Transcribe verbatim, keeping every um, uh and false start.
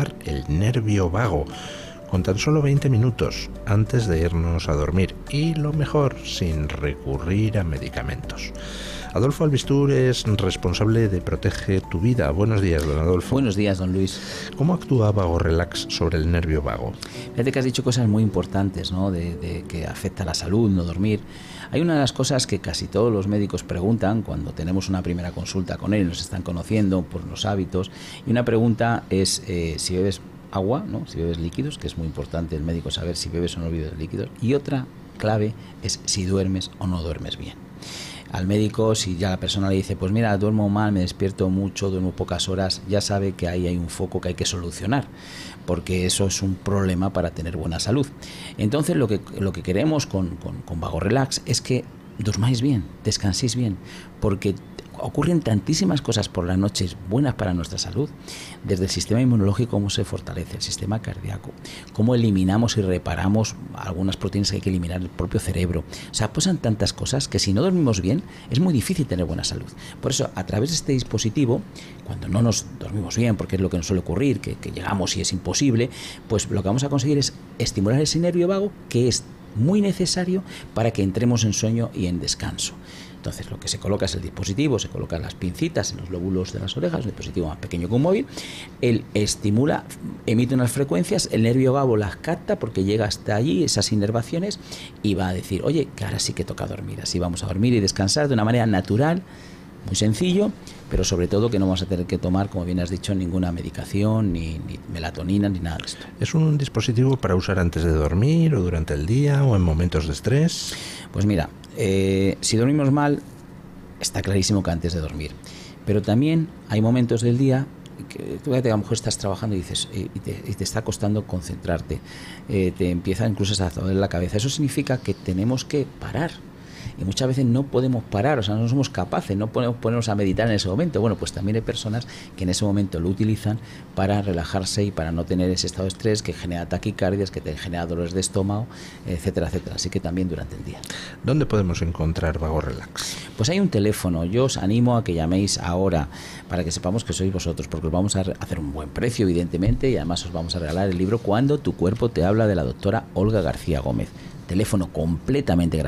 estimular el nervio vago con tan solo veinte minutos antes de irnos a dormir, y lo mejor, sin recurrir a medicamentos. Adolfo Albistur es responsable de Protege tu Vida. Buenos días, don Adolfo. Buenos días, don Luis. ¿Cómo actúa Vago Relax sobre el nervio vago? Fíjate que has dicho cosas muy importantes, ¿no? De, de que afecta a la salud, no dormir. Hay una de las cosas que casi todos los médicos preguntan cuando tenemos una primera consulta con él y nos están conociendo por los hábitos. Y una pregunta es eh, si bebes agua, ¿no? Si bebes líquidos, que es muy importante el médico saber si bebes o no bebes líquidos. Y otra clave es si duermes o no duermes bien. Al médico, si ya la persona le dice, pues mira, duermo mal, me despierto mucho, duermo pocas horas, ya sabe que ahí hay un foco que hay que solucionar, porque eso es un problema para tener buena salud. Entonces lo que, lo que queremos con, con, con Vago Relax es que durmáis bien, descanséis bien, porque ocurren tantísimas cosas por las noches buenas para nuestra salud, desde el sistema inmunológico, cómo se fortalece, el sistema cardíaco, cómo eliminamos y reparamos algunas proteínas que hay que eliminar en el propio cerebro. O sea, pasan tantas cosas que si no dormimos bien es muy difícil tener buena salud. Por eso, a través de este dispositivo, cuando no nos dormimos bien, porque es lo que nos suele ocurrir, que, que llegamos y es imposible, pues lo que vamos a conseguir es estimular ese nervio vago, que es muy necesario para que entremos en sueño y en descanso. Entonces lo que se coloca es el dispositivo, se colocan las pincitas en los lóbulos de las orejas, un dispositivo más pequeño que un móvil. Él estimula, emite unas frecuencias, el nervio vago las capta porque llega hasta allí, esas inervaciones, y va a decir, oye, que ahora sí que toca dormir. Así vamos a dormir y descansar de una manera natural, muy sencillo, pero sobre todo que no vamos a tener que tomar, como bien has dicho, ninguna medicación, ni, ni melatonina, ni nada de esto. ¿Es un dispositivo para usar antes de dormir o durante el día o en momentos de estrés? Pues mira, eh, si dormimos mal, está clarísimo que antes de dormir. Pero también hay momentos del día que tú, a lo mejor estás trabajando y dices y te, y te está costando concentrarte, eh, te empieza incluso a doler la cabeza. Eso significa que tenemos que parar. Y muchas veces no podemos parar, o sea, no somos capaces, no podemos ponernos a meditar en ese momento. Bueno, pues también hay personas que en ese momento lo utilizan para relajarse y para no tener ese estado de estrés que genera taquicardias, que te genera dolores de estómago, etcétera, etcétera. Así que también durante el día. ¿Dónde podemos encontrar Vago Relax? Pues hay un teléfono. Yo os animo a que llaméis ahora para que sepamos que sois vosotros, porque os vamos a hacer un buen precio, evidentemente, y además os vamos a regalar el libro Cuando tu cuerpo te habla, de la doctora Olga García Gómez. Teléfono completamente gratuito.